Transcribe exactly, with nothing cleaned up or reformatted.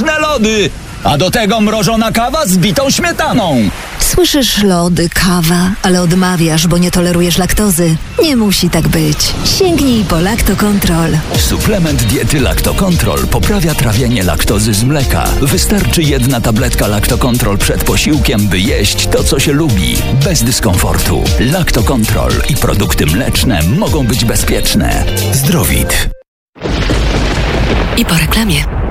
pyszne lody, a do tego mrożona kawa z bitą śmietaną. Słyszysz lody, kawa, ale odmawiasz, bo nie tolerujesz laktozy. Nie musi tak być. Sięgnij po Lactocontrol. Suplement diety Lactocontrol poprawia trawienie laktozy z mleka. Wystarczy jedna tabletka Lactocontrol przed posiłkiem, by jeść to, co się lubi, bez dyskomfortu. Lactocontrol i produkty mleczne mogą być bezpieczne. Zdrowit. I po reklamie.